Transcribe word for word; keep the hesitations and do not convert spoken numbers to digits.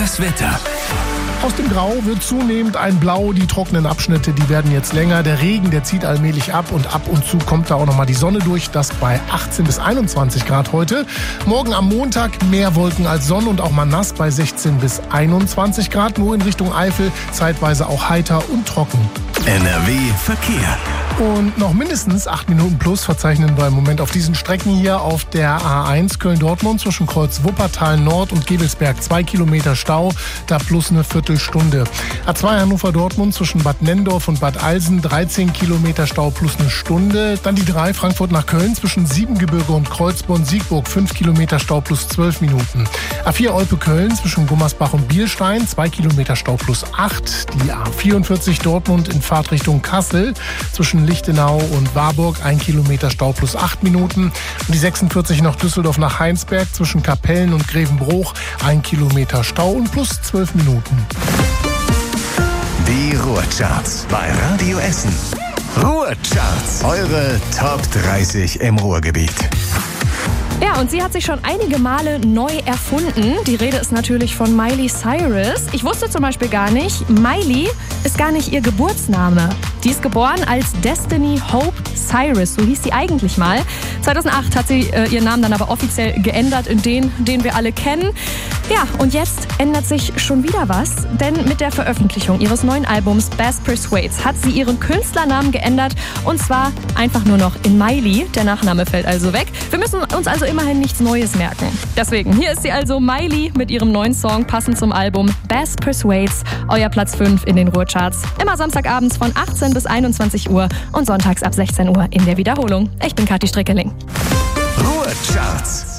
Das Wetter. Aus dem Grau wird zunehmend ein Blau. Die trockenen Abschnitte, die werden jetzt länger. Der Regen, der zieht allmählich ab und ab und zu kommt da auch nochmal die Sonne durch. Das bei achtzehn bis einundzwanzig Grad heute. Morgen am Montag mehr Wolken als Sonne und auch mal nass bei sechzehn bis einundzwanzig Grad. Nur in Richtung Eifel zeitweise auch heiter und trocken. N R W Verkehr. Und noch mindestens acht Minuten plus verzeichnen wir im Moment auf diesen Strecken hier auf der A eins Köln-Dortmund zwischen Kreuz Wuppertal Nord und Gebelsberg. Zwei Kilometer Stau, da plus eine Viertelstunde. A zwei Hannover-Dortmund zwischen Bad Nenndorf und Bad Alsen. dreizehn Kilometer Stau plus eine Stunde. Dann die drei Frankfurt nach Köln zwischen Siebengebirge und Kreuzborn-Siegburg. fünf Kilometer Stau plus zwölf Minuten. A vier Olpe-Köln zwischen Gummersbach und Bielstein. zwei Kilometer Stau plus acht. Die A vierundvierzig Dortmund in Fahrtrichtung Kassel zwischen Lichtenau und Warburg, ein Kilometer Stau plus acht Minuten. Und die sechsundvierzig nach Düsseldorf nach Heinsberg zwischen Kapellen und Grevenbruch, ein Kilometer Stau und plus zwölf Minuten. Die Ruhrcharts bei Radio Essen. Ruhrcharts, eure Top dreißig im Ruhrgebiet. Ja, und sie hat sich schon einige Male neu erfunden. Die Rede ist natürlich von Miley Cyrus. Ich wusste zum Beispiel gar nicht, Miley ist gar nicht ihr Geburtsname. Die ist geboren als Destiny Hope Cyrus, so hieß sie eigentlich mal. zweitausendacht hat sie äh, ihren Namen dann aber offiziell geändert in den, den wir alle kennen. Ja, und jetzt ändert sich schon wieder was, denn mit der Veröffentlichung ihres neuen Albums Best Persuades hat sie ihren Künstlernamen geändert und zwar einfach nur noch in Miley. Der Nachname fällt also weg. Wir müssen uns also immerhin nichts Neues merken. Deswegen, hier ist sie also, Miley, mit ihrem neuen Song passend zum Album Best Persuades, euer Platz fünf in den Ruhrcharts. Immer samstagabends von achtzehn bis einundzwanzig Uhr und sonntags ab sechzehn Uhr in der Wiederholung. Ich bin Kathi Strickeling. Ruhrcharts.